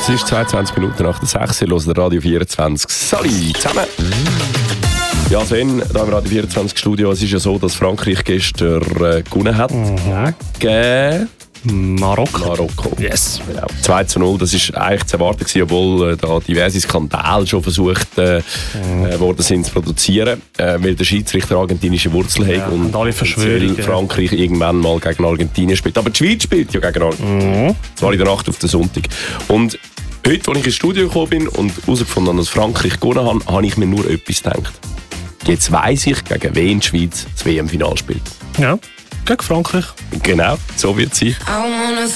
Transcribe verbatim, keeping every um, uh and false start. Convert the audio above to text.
Es ist zweiundzwanzig Minuten nach der sechs, ihr hört Radio vierundzwanzig. Salut zusammen! Ja, Sven, da im Radio vierundzwanzig Studio. Es ist ja so, dass Frankreich gestern äh, gewonnen hat Mhm. gegen Marokko. Marokko. Yes. Genau. zwei zu null, das war eigentlich zu erwarten gewesen, obwohl äh, da diverse Skandale schon versucht äh, Mhm. äh, worden sind zu produzieren, äh, weil der Schiedsrichter argentinische Wurzeln hat Ja, und, und alle Verschwörungen. und Frankreich irgendwann mal gegen Argentinien spielt. Aber die Schweiz spielt ja gegen Argentinien. Mhm. Zwar in der Nacht auf den Sonntag. Und heute, als ich ins Studio gekommen bin und herausgefunden habe, dass Frankreich gewonnen hat, habe ich mir nur etwas gedacht. Jetzt weiss ich, gegen wen die Schweiz das W M-Final spielt. Ja, gegen Frankreich. Genau, so wird es sein.